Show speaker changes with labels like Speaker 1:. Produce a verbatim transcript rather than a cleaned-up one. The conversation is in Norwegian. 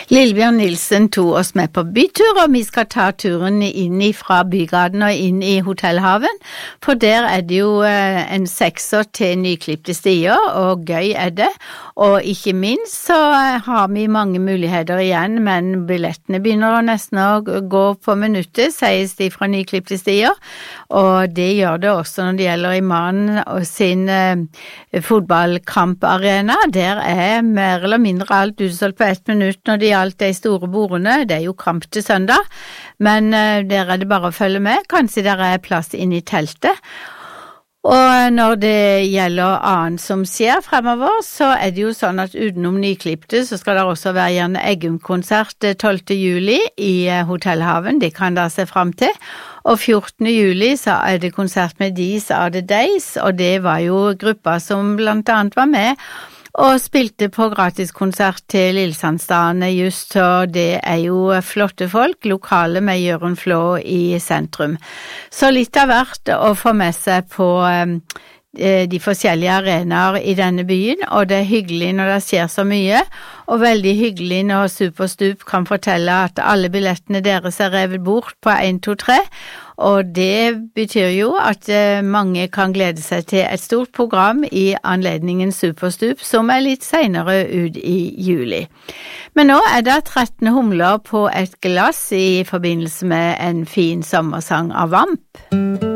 Speaker 1: Lillebjørn Nilsen tog oss med på bytur, og vi skal ta turen inn fra Bygaden og inn i Hotellhaven, for der er det jo en sekser til nyklippte stier, og gøy er det, og ikke minst så har vi mange muligheter igjen, men billettene begynner nesten å gå på minuttet, sies de fra nyklippte stier, og det gjør det også når det gjelder Iman og sin eh, fotballkamparena. Der er mer eller mindre alt utsolgt på ett minutt når det gjaldt de store bordene. Det er jo kamp til søndag, men eh, der er det bare å følge med. Kanskje der er plass inn i teltet. Og når det gjelder annet som skjer fremover, så er det jo sånn at utenom nyklippte, så skal det også være gjerne Eggum-konsert tolvte juli i Hotellhaven. Det kan dere se frem til. Og fjortende juli så er det konsert med These Are The Days, og det var jo gruppa som blant annet var med og spilte på gratiskonsert til Lillesandstadene just, og det er jo flotte folk, lokale med Jørgen Flå i sentrum. Så litt av hvert å få med seg på de forskjellige arenaer i denne byen, og det er hyggelig når det skjer så mye, og veldig hyggelig når Superstup kan fortelle at alle billettene deres er revet bort på en, to, tre, og det betyr jo at mange kan glede seg til et stort program i anledningen Superstup, som er litt senere ut i juli. Men nå er det tretten humler på et glass i forbindelse med en fin sommersang av Vamp.